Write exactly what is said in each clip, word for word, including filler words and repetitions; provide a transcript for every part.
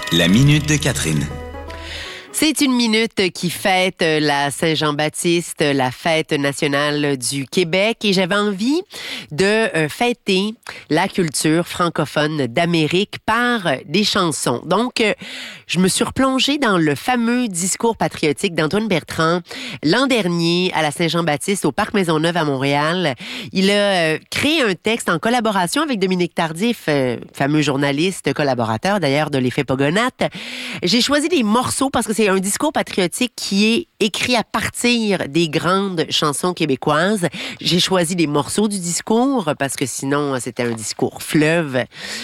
La minute de Catherine. C'est une minute qui fête la Saint-Jean-Baptiste, la fête nationale du Québec, et j'avais envie de fêter la culture francophone d'Amérique par des chansons. Donc, je me suis replongée dans le fameux discours patriotique d'Antoine Bertrand l'an dernier à la Saint-Jean-Baptiste au Parc Maisonneuve à Montréal. Il a créé un texte en collaboration avec Dominique Tardif, fameux journaliste, collaborateur d'ailleurs de l'Effet Pogonatte. J'ai choisi des morceaux parce que c'est un discours patriotique qui est écrit à partir des grandes chansons québécoises. J'ai choisi des morceaux du discours parce que sinon, c'était un discours fleuve.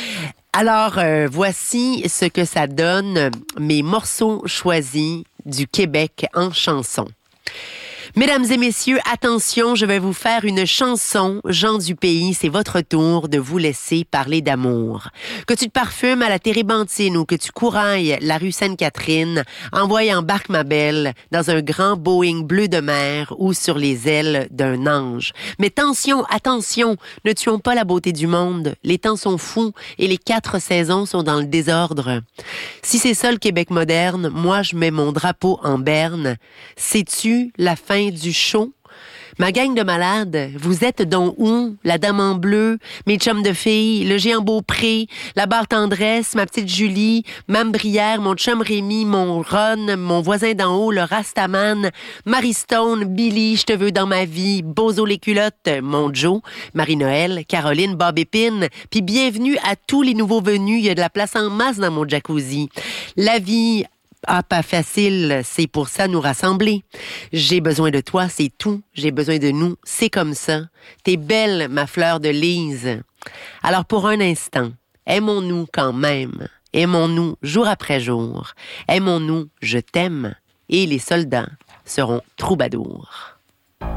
Alors, euh, voici ce que ça donne, mes morceaux choisis du Québec en chansons. Mesdames et messieurs, attention, je vais vous faire une chanson. Gens du pays, c'est votre tour de vous laisser parler d'amour. Que tu te parfumes à la térébenthine ou que tu courailles la rue Sainte-Catherine, envoie embarque ma belle dans un grand Boeing bleu de mer ou sur les ailes d'un ange. Mais attention, attention, ne tuons pas la beauté du monde. Les temps sont fous et les quatre saisons sont dans le désordre. Si c'est ça le Québec moderne, moi je mets mon drapeau en berne. Sais-tu la fin du show? Ma gang de malades, vous êtes donc où? La dame en bleu, mes chums de filles, le géant Beaupré, la barre tendresse, ma petite Julie, Mme Brière, mon chum Rémi, mon Ron, mon voisin d'en haut, le Rastaman, Marie Stone, Billy, je te veux dans ma vie, Bozo les culottes, mon Joe, Marie-Noël, Caroline, Bob Épine, puis bienvenue à tous les nouveaux venus, il y a de la place en masse dans mon jacuzzi. La vie... Ah, pas facile, c'est pour ça nous rassembler. J'ai besoin de toi, c'est tout. J'ai besoin de nous, c'est comme ça. T'es belle, ma fleur de lys. Alors pour un instant, aimons-nous quand même. Aimons-nous jour après jour. Aimons-nous, je t'aime. Et les soldats seront troubadours.